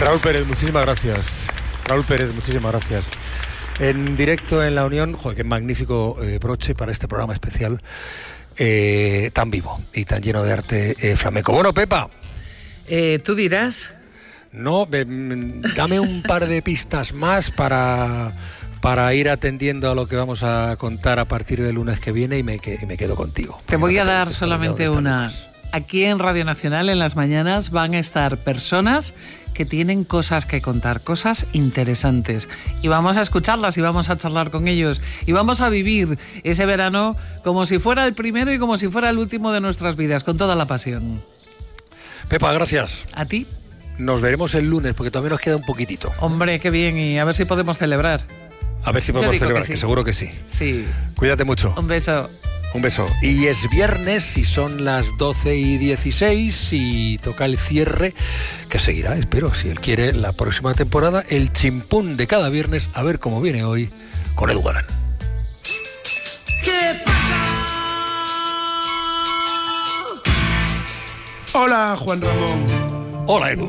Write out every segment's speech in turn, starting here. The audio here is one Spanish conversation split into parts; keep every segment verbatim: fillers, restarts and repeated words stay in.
Raúl Pérez, muchísimas gracias. Raúl Pérez, muchísimas gracias. En directo en La Unión, joder, qué magnífico eh, broche para este programa especial eh, tan vivo y tan lleno de arte eh, flamenco. Bueno, Pepa. Eh, ¿Tú dirás? No, eh, dame un par de pistas más para, para ir atendiendo a lo que vamos a contar a partir del lunes que viene y me, que, y me quedo contigo. Te voy a dar solamente una. Aquí en Radio Nacional, en las mañanas, van a estar personas que tienen cosas que contar, cosas interesantes. Y vamos a escucharlas y vamos a charlar con ellos. Y vamos a vivir ese verano como si fuera el primero y como si fuera el último de nuestras vidas, con toda la pasión. Pepa, gracias. ¿A ti? Nos veremos el lunes, porque todavía nos queda un poquitito. Hombre, qué bien, y a ver si podemos celebrar. A ver si podemos celebrar, que, sí. que seguro que sí. Sí. Cuídate mucho. Un beso. Un beso. Y es viernes y son las doce y dieciséis y toca el cierre, que seguirá, espero, si él quiere, la próxima temporada, el chimpún de cada viernes, a ver cómo viene hoy con Edu Galán. ¿Qué pasa? Hola, Juan Ramón. Hola, Edu.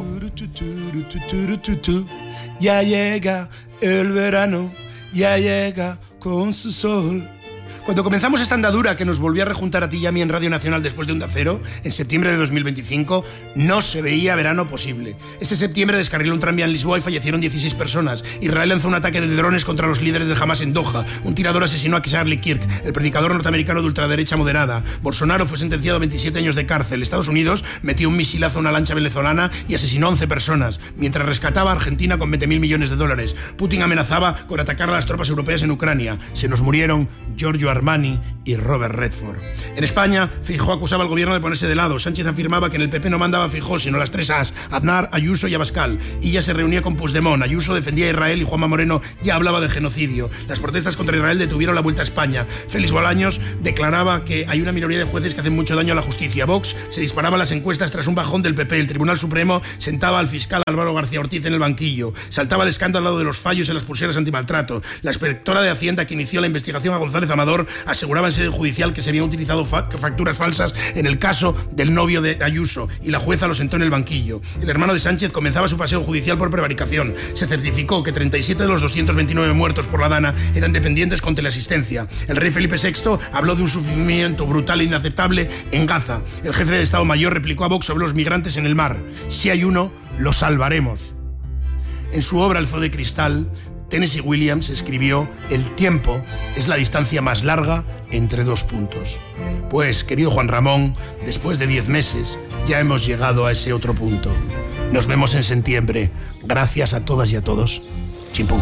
Ya llega el verano, ya llega con su sol. Cuando comenzamos esta andadura que nos volvió a rejuntar a ti y a mí en Radio Nacional después de Onda Cero, en septiembre de dos mil veinticinco, no se veía verano posible. Ese septiembre descarriló un tranvía en Lisboa y fallecieron dieciséis personas. Israel lanzó un ataque de drones contra los líderes de Hamas en Doha. Un tirador asesinó a Charlie Kirk, el predicador norteamericano de ultraderecha moderada. Bolsonaro fue sentenciado a veintisiete años de cárcel. Estados Unidos metió un misilazo a una lancha venezolana y asesinó a once personas, mientras rescataba a Argentina con veinte mil millones de dólares. Putin amenazaba con atacar a las tropas europeas en Ucrania. Se nos murieron Giorgio Armani y Robert Redford. En España, Feijóo acusaba al gobierno de ponerse de lado. Sánchez afirmaba que en el P P no mandaba a Feijóo, sino las tres As, Aznar, Ayuso y Abascal. Y ya se reunía con Puigdemont. Ayuso defendía a Israel y Juanma Moreno ya hablaba de genocidio. Las protestas contra Israel detuvieron la vuelta a España. Félix Bolaños declaraba que hay una minoría de jueces que hacen mucho daño a la justicia. Vox se disparaba las encuestas tras un bajón del P P. El Tribunal Supremo sentaba al fiscal Álvaro García Ortiz en el banquillo. Saltaba el escándalo al lado de los fallos en las pulseras antimaltrato. La inspectora de Hacienda que inició la investigación a González Amador aseguraba en sede judicial que se habían utilizado fa- facturas falsas en el caso del novio de Ayuso y la jueza lo sentó en el banquillo. El hermano de Sánchez comenzaba su paseo judicial por prevaricación. Se certificó que treinta y siete de los doscientos veintinueve muertos por la Dana eran dependientes con teleasistencia. El rey Felipe sexto habló de un sufrimiento brutal e inaceptable en Gaza. El jefe de Estado Mayor replicó a Vox sobre los migrantes en el mar. Si hay uno, lo salvaremos. En su obra El zoo de cristal, Tennessee Williams escribió: el tiempo es la distancia más larga entre dos puntos. Pues, querido Juan Ramón, después de diez meses ya hemos llegado a ese otro punto. Nos vemos en septiembre. Gracias a todas y a todos. Chimpún.